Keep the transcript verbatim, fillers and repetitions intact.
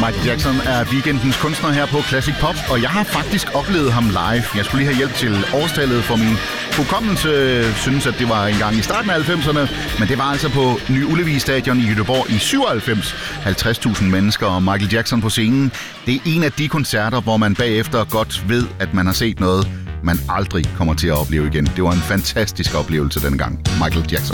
Michael Jackson er weekendens kunstner her på Classic Pop, og jeg har faktisk oplevet ham live. Jeg skulle lige have hjælp til årstallet for min hukommelse. Synes, at det var engang i starten af halvfemserne, men det var altså på Ny Ullevi Stadion i Göteborg i syvoghalvfems. halvtreds tusind mennesker og Michael Jackson på scenen. Det er en af de koncerter, hvor man bagefter godt ved, at man har set noget, man aldrig kommer til at opleve igen. Det var en fantastisk oplevelse dengang. Michael Jackson.